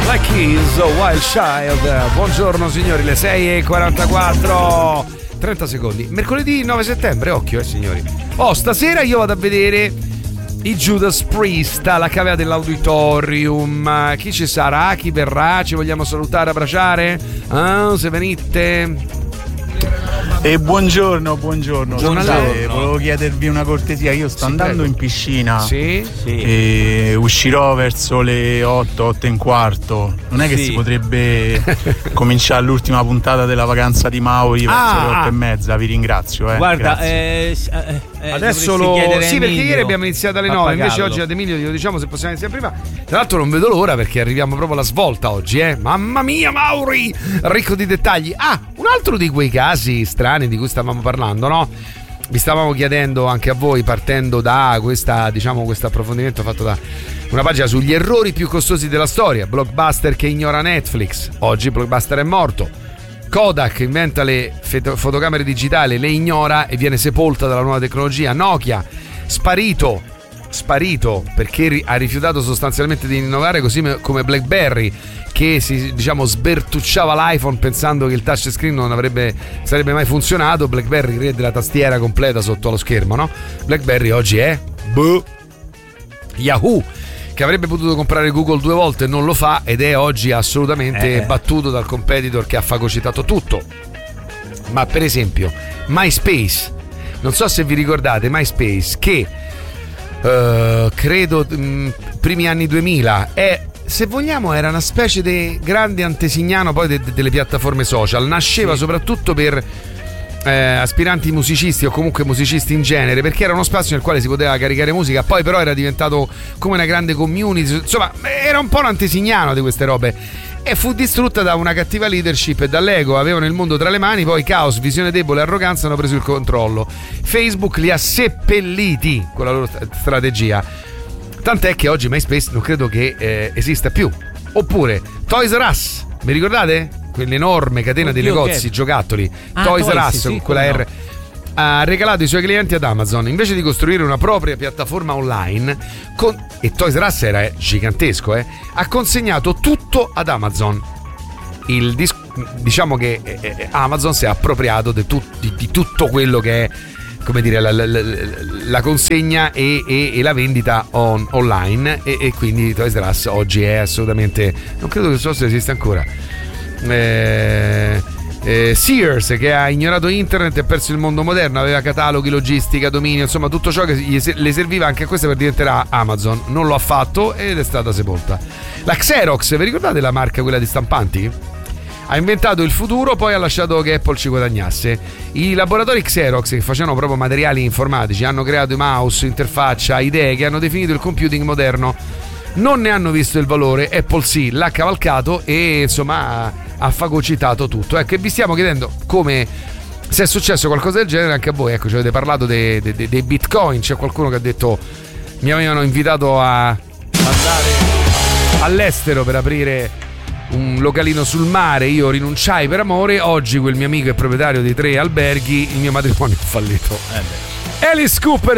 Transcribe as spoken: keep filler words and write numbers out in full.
Black Keys, Wild Child. Buongiorno signori, le sei e quarantaquattro, trenta secondi. Mercoledì nove settembre, occhio eh signori. Oh, stasera io vado a vedere i Judas Priest alla cavea dell'auditorium. Chi ci sarà? Chi verrà? Ci vogliamo salutare, abbracciare? Ah, se venite. E buongiorno, buongiorno. Buongiorno. Eh, volevo chiedervi una cortesia. Io sto Sì, andando prego. in piscina. Sì? Sì. E uscirò verso le otto, otto e un quarto. Non è che Sì. si potrebbe cominciare l'ultima puntata della vacanza di Mauri verso Ah, le ah. otto e mezza? Vi ringrazio. Eh. Guarda, Grazie. eh, s- eh, eh, Adesso dovresti lo. chiedere a Sì, perché Emilio ieri abbiamo iniziato alle nove. Invece Pappagallo. oggi ad Emilio glielo diciamo se possiamo iniziare prima. Tra l'altro non vedo l'ora perché arriviamo proprio alla svolta oggi, eh. Mamma mia, Mauri! Ricco di dettagli. Ah, un altro di quei casi strani di cui stavamo parlando, no? Vi stavamo chiedendo anche a voi, partendo da questa, diciamo, questo approfondimento fatto da una pagina sugli errori più costosi della storia. Blockbuster che ignora Netflix. Oggi Blockbuster è morto. Kodak inventa le feto- fotocamere digitali, le ignora e viene sepolta dalla nuova tecnologia. Nokia, sparito, sparito perché ri- ha rifiutato sostanzialmente di innovare, così me- come BlackBerry, che si, diciamo, sbertucciava l'iPhone pensando che il touchscreen non avrebbe sarebbe mai funzionato. BlackBerry crede la tastiera completa sotto allo schermo, no? BlackBerry oggi è boh. Yahoo, che avrebbe potuto comprare Google due volte, non lo fa ed è oggi assolutamente Eh. battuto dal competitor che ha fagocitato tutto. Ma per esempio MySpace, non so se vi ricordate MySpace, che eh, credo mh, primi anni duemila, è, se vogliamo, era una specie di grande antesignano poi de- de- delle piattaforme social. Nasceva soprattutto per eh, aspiranti musicisti o comunque musicisti in genere, perché era uno spazio nel quale si poteva caricare musica. Poi però era diventato come una grande community, insomma era un po' un antesignano di queste robe, e fu distrutta da una cattiva leadership e dall'ego. Avevano il mondo tra le mani, poi caos, visione debole e arroganza hanno preso il controllo. Facebook li ha seppelliti con la loro st- strategia, tant'è che oggi MySpace non credo che eh, esista più. Oppure Toys R Us, vi ricordate? Quell'enorme catena di Oddio, negozi che- giocattoli. Ah, Toys R Toys, Us, sì, con quella come R, ha regalato i suoi clienti ad Amazon invece di costruire una propria piattaforma online con, e Toys R Us era gigantesco, eh, ha consegnato tutto ad Amazon. Il dis- diciamo che eh, eh, Amazon si è appropriato di, tut- di- di tutto quello che è, come dire, la, la- la- la consegna e, e- e la vendita on- online, e, e quindi Toys R Us oggi è assolutamente, non credo che so se esista ancora. eh, eh, Sears, che ha ignorato internet e perso il mondo moderno, aveva cataloghi, logistica, dominio, insomma tutto ciò che gli se- le serviva anche a questa per diventare Amazon. Non lo ha fatto ed è stata sepolta. La Xerox, vi ricordate la marca quella di stampanti? Ha inventato il futuro, poi ha lasciato che Apple ci guadagnasse. I laboratori Xerox, che facevano proprio materiali informatici, hanno creato i mouse, interfaccia, idee che hanno definito il computing moderno. Non ne hanno visto il valore, Apple sì, l'ha cavalcato e insomma ha, ha fagocitato tutto. Ecco, e vi stiamo chiedendo come, se è successo qualcosa del genere anche a voi. Ecco, ci avete parlato dei, dei, dei bitcoin, c'è qualcuno che ha detto mi avevano invitato a andare all'estero per aprire un localino sul mare, io rinunciai per amore. Oggi quel mio amico è proprietario di tre alberghi, il mio matrimonio è fallito. Eh beh. Alice Cooper,